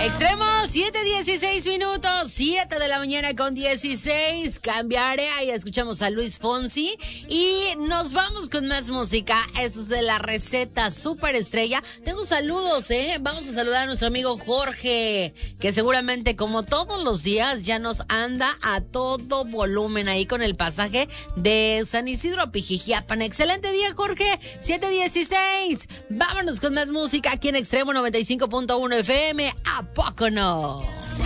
Extremo, 7:16 minutos, 7 de la mañana con 16. Cambiaré, ahí escuchamos a Luis Fonsi y nos vamos con más música. Eso es de la receta superestrella. Tengo saludos, vamos a saludar a nuestro amigo Jorge, que seguramente como todos los días ya nos anda a todo volumen ahí con el pasaje de San Isidro a Pijijiapan. Excelente día, Jorge. 7:16. Vámonos con más música aquí en Extremo 95.1 FM. ¿A poco no?